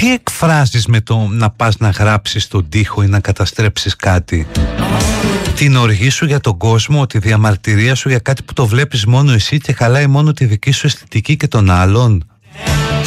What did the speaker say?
Τι εκφράζεις με το να πας να γράψεις τον τοίχο ή να καταστρέψεις κάτι? Την οργή σου για τον κόσμο, τη διαμαρτυρία σου για κάτι που το βλέπεις μόνο εσύ και χαλάει μόνο τη δική σου αισθητική και των άλλων?